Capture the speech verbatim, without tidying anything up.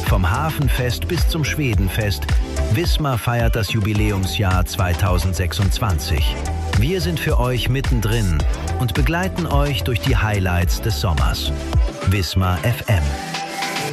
Vom Hafenfest bis zum Schwedenfest, Wismar feiert das Jubiläumsjahr zweitausendsechsundzwanzig. Wir sind für euch mittendrin und begleiten euch durch die Highlights des Sommers. Wismar F M.